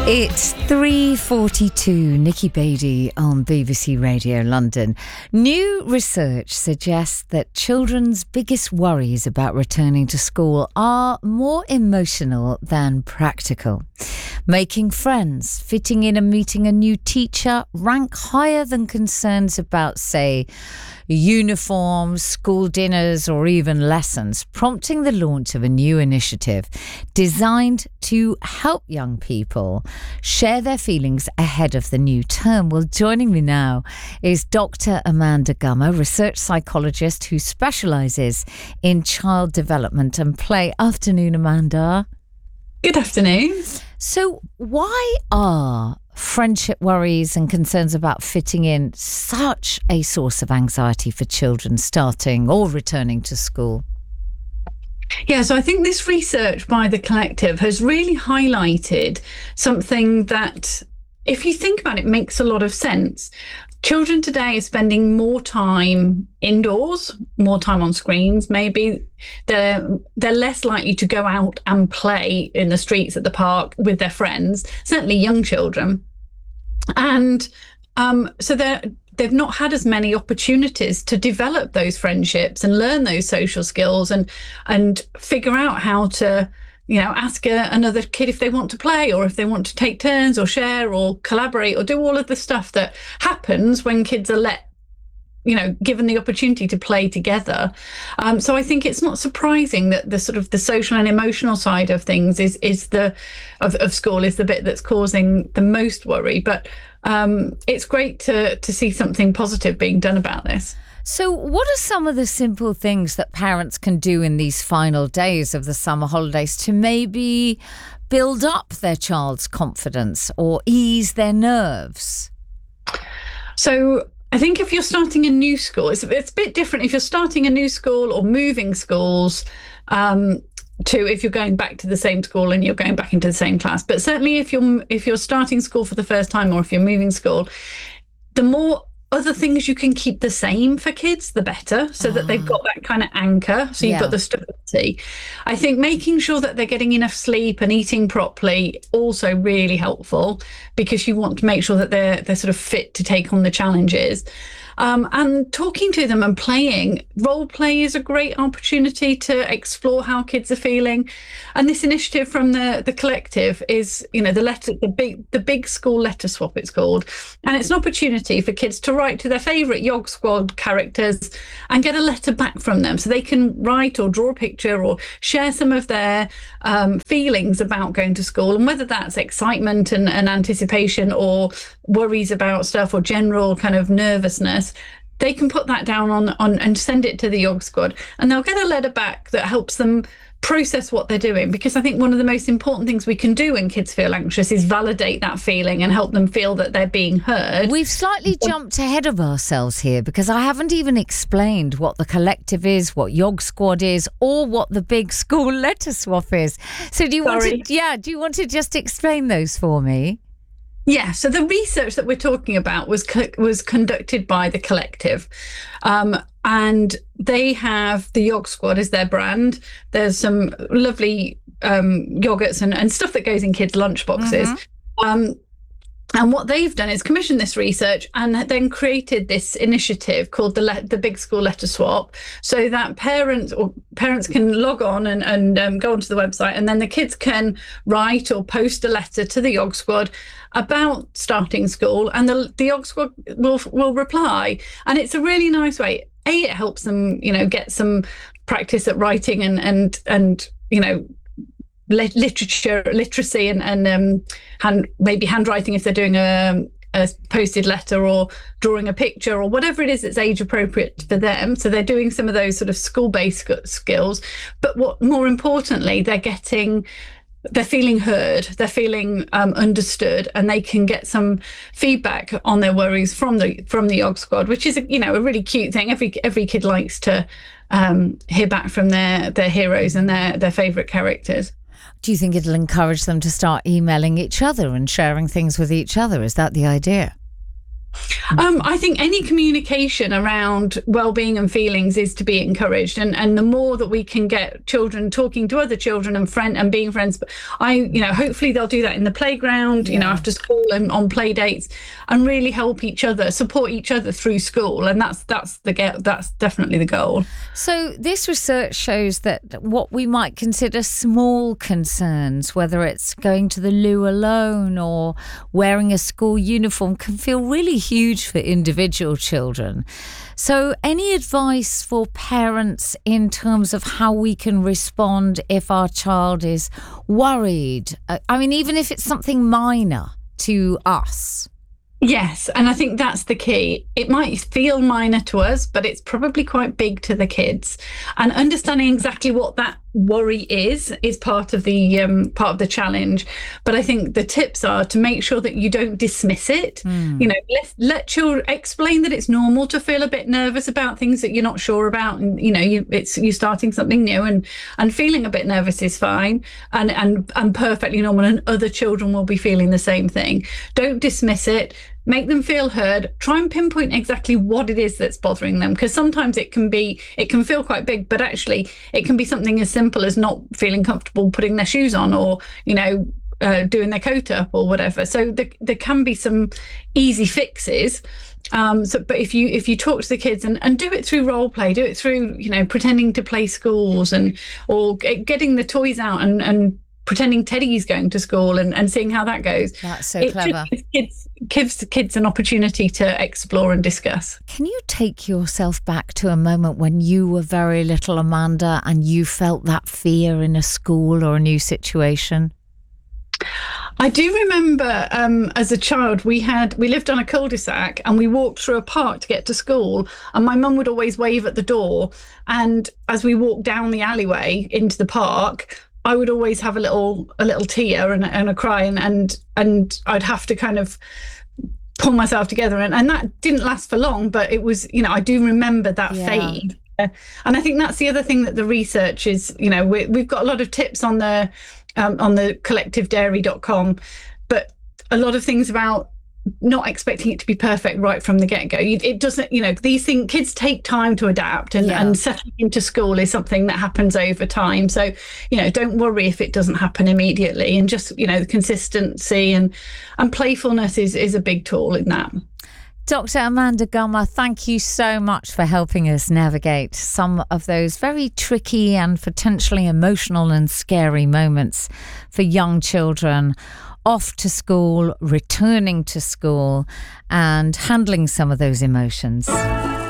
It's 3:42, Nikki Beattie on BBC Radio London. New research suggests that children's biggest worries about returning to school are more emotional than practical. Making friends, fitting in and meeting a new teacher rank higher than concerns about, say, uniforms, school dinners, or even lessons, prompting the launch of a new initiative designed to help young people share their feelings ahead of the new term. Well, joining me now is Dr. Amanda Gummer, research psychologist who specialises in child development and play. Afternoon, Amanda. Good afternoon. So why are friendship worries and concerns about fitting in such a source of anxiety for children starting or returning to school? Yeah, so I think this research by the collective has really highlighted something that, if you think about it, makes a lot of sense. Children today are spending more time indoors, more time on screens. Maybe they're less likely to go out and play in the streets at the park with their friends, certainly young children. And so they've not had as many opportunities to develop those friendships and learn those social skills and figure out how to, ask another kid if they want to play or if they want to take turns or share or collaborate or do all of the stuff that happens when kids are given the opportunity to play together. So I think it's not surprising that the sort of the social and emotional side of things of school is the bit that's causing the most worry. But it's great to see something positive being done about this. So what are some of the simple things that parents can do in these final days of the summer holidays to maybe build up their child's confidence or ease their nerves? So I think if you're starting a new school, it's a bit different if you're starting a new school or moving schools to if you're going back to the same school and you're going back into the same class. But certainly if you're starting school for the first time or if you're moving school, the more other things you can keep the same for kids, the better, so that they've got that kind of anchor. So you've got the stability. I think making sure that they're getting enough sleep and eating properly also really helpful, because you want to make sure that they're sort of fit to take on the challenges. And talking to them and playing. Role play is a great opportunity to explore how kids are feeling. And this initiative from the collective is, the big school letter swap, it's called. And it's an opportunity for kids to write to their favourite Yog Squad characters and get a letter back from them. So they can write or draw a picture or share some of their feelings about going to school, and whether that's excitement and anticipation or worries about stuff or general kind of nervousness. They can put that down on and send it to the Yog Squad, and they'll get a letter back that helps them process what they're doing. Because I think one of the most important things we can do when kids feel anxious is validate that feeling and help them feel that they're being heard. We've slightly jumped ahead of ourselves here, because I haven't even explained what the collective is, what Yog Squad is, or what the big school letter swap is. So do you want to just explain those for me? Yeah, so the research that we're talking about was conducted by the collective, and they have the Yog Squad as their brand. There's some lovely yogurts and stuff that goes in kids' lunchboxes. And what they've done is commissioned this research and then created this initiative called the Big School Letter Swap, so that parents can log on and go onto the website, and then the kids can write or post a letter to the Yog Squad about starting school, and the Yog Squad will reply. And it's a really nice way. It helps them, get some practice at writing and literacy and maybe handwriting if they're doing a posted letter or drawing a picture or whatever it is that's age appropriate for them. So they're doing some of those sort of school-based skills. But what more importantly, they're feeling heard, they're feeling understood, and they can get some feedback on their worries from the Yog Squad, which is a really cute thing. Every kid likes to hear back from their heroes and their favourite characters. Do you think it'll encourage them to start emailing each other and sharing things with each other? Is that the idea? I think any communication around well-being and feelings is to be encouraged, and the more that we can get children talking to other children and being friends. But hopefully they'll do that in the playground, after school and on play dates, and really help each other, support each other through school, and that's definitely the goal. So this research shows that what we might consider small concerns, whether it's going to the loo alone or wearing a school uniform, can feel really huge for individual children. So any advice for parents in terms of how we can respond if our child is worried? I mean, even if it's something minor to us. Yes, and I think that's the key. It might feel minor to us, but it's probably quite big to the kids. And understanding exactly what that worry is part of the challenge. But I think the tips are to make sure that you don't dismiss it. Let children explain that it's normal to feel a bit nervous about things that you're not sure about, and you're starting something new, and feeling a bit nervous is fine and perfectly normal, and other children will be feeling the same thing. Don't dismiss it. Make them feel heard. Try and pinpoint exactly what it is that's bothering them, because sometimes it can feel quite big, but actually it can be something as simple as not feeling comfortable putting their shoes on, or doing their coat up or whatever. So there can be some easy fixes. But if you talk to the kids and do it through role play, do it through pretending to play schools, or getting the toys out and pretending Teddy's going to school and seeing how that goes. That's so clever. Gives the kids an opportunity to explore and discuss. Can you take yourself back to a moment when you were very little, Amanda, and you felt that fear in a school or a new situation? I do remember as a child, we lived on a cul-de-sac, and we walked through a park to get to school, and my mum would always wave at the door, and as we walked down the alleyway into the park, I would always have a little tear and a cry, and I'd have to kind of pull myself together, and that didn't last for long, but it was, I do remember that fade. And I think that's the other thing that the research is, we've got a lot of tips on the collectivedairy.com, but a lot of things about not expecting it to be perfect right from the get-go. It doesn't, these things, kids take time to adapt, and settling into school is something that happens over time. So, don't worry if it doesn't happen immediately, and just, the consistency and playfulness is a big tool in that. Dr. Amanda Gummer, thank you so much for helping us navigate some of those very tricky and potentially emotional and scary moments for young children off to school, returning to school, and handling some of those emotions.